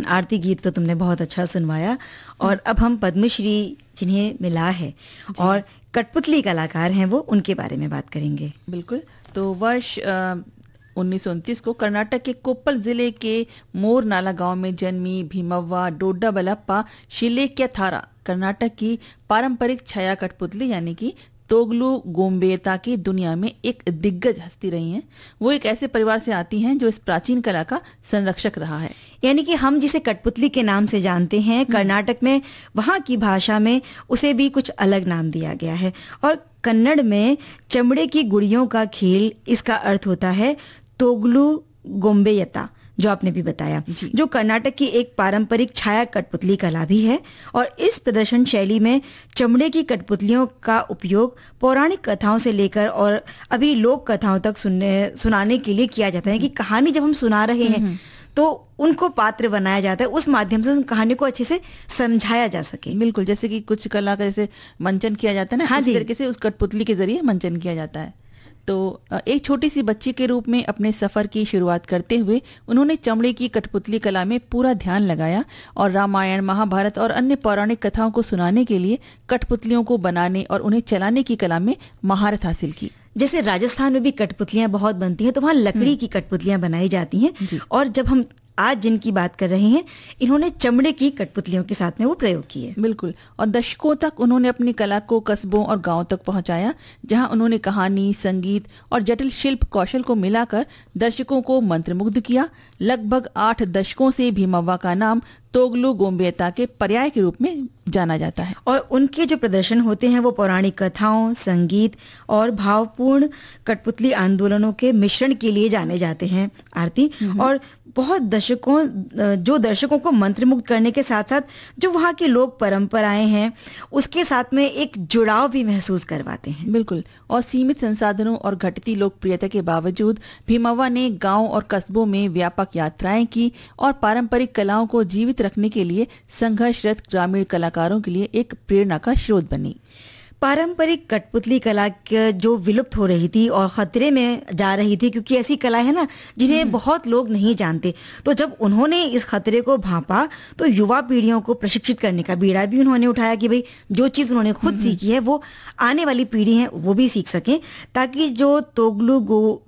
आरती, गीत तो तुमने बहुत अच्छा सुनवाया। और अब हम पद्मश्री जिन्हें मिला है और कठपुतली कलाकार हैं वो, उनके बारे में बात करेंगे। बिल्कुल। तो वर्ष 1929 को कर्नाटक के कोप्पल जिले के मोरनाला गांव में जन्मी भीमव्वा डोड्डा बलप्पा शिलेक्यथारा कर्नाटक की पारंपरिक छाया कठपुतली यानी कि तोगलू गोम्बेता की दुनिया में एक दिग्गज हस्ती रही हैं। वो एक ऐसे परिवार से आती हैं जो इस प्राचीन कला का संरक्षक रहा है। यानी कि हम जिसे कठपुतली के नाम से जानते हैं, कर्नाटक में वहाँ की भाषा में उसे भी कुछ अलग नाम दिया गया है। और कन्नड़ में चमड़े की गुड़ियों का खेल, इसका अर्थ होता है तोगलू गोम्बेयता, जो आपने भी बताया, जो कर्नाटक की एक पारंपरिक छाया कठपुतली कला भी है। और इस प्रदर्शन शैली में चमड़े की कठपुतलियों का उपयोग पौराणिक कथाओं से लेकर और अभी लोक कथाओं तक सुनाने के लिए किया जाता है कि कहानी जब हम सुना रहे हैं तो उनको पात्र बनाया जाता है, उस माध्यम से उस कहानी को अच्छे से समझाया जा सके। बिल्कुल, जैसे कि कुछ कला का जैसे मंचन किया जाता है ना, इस तरीके से उस कठपुतली के जरिए मंचन किया जाता है। तो एक छोटी सी बच्ची के रूप में अपने सफर की शुरुआत करते हुए उन्होंने चमड़े की कठपुतली कला में पूरा ध्यान लगाया और रामायण, महाभारत और अन्य पौराणिक कथाओं को सुनाने के लिए कठपुतलियों को बनाने और उन्हें चलाने की कला में महारत हासिल की। जैसे राजस्थान में भी कठपुतलियां बहुत बनती हैं, तो वहाँ लकड़ी की कठपुतलियां बनाई जाती हैं। और जब हम आज जिनकी बात कर रहे हैं, इन्होंने चमड़े की कठपुतलियों के साथ में वो प्रयोग किए। बिल्कुल। और दशकों तक उन्होंने अपनी कला को कस्बों और गांवों तक पहुंचाया, जहां उन्होंने कहानी, संगीत और जटिल शिल्प कौशल को मिलाकर दर्शकों को मंत्रमुग्ध किया। लगभग 8 दशकों से भीमव्वा का नाम तोगलू गोम्बेता के पर्याय के रूप में जाना जाता है। और उनके जो प्रदर्शन होते हैं वो पौराणिक कथाओं, संगीत और भावपूर्ण कठपुतली आंदोलनों के मिश्रण के लिए जाने जाते हैं, आरती। और बहुत दर्शकों को मंत्रमुग्ध करने के साथ साथ जो वहाँ की लोक परंपराएं हैं उसके साथ में एक जुड़ाव भी महसूस करवाते हैं। बिल्कुल। और सीमित संसाधनों और घटती लोकप्रियता के बावजूद भीमव्वा ने गांव और कस्बों में व्यापक यात्राएं की और पारंपरिक कलाओं को जीवित रखने के लिए संघर्षरत ग्रामीण कलाकारों के लिए एक प्रेरणा का स्रोत बनी। पारंपरिक कठपुतली कला जो विलुप्त हो रही थी और खतरे में जा रही थी, क्योंकि ऐसी कला है ना जिन्हें बहुत लोग नहीं जानते, तो जब उन्होंने इस खतरे को भांपा तो युवा पीढ़ियों को प्रशिक्षित करने का बीड़ा भी उन्होंने उठाया कि भाई जो चीज़ उन्होंने खुद सीखी है वो आने वाली पीढ़ी है वो भी सीख सकें, ताकि जो तोगलू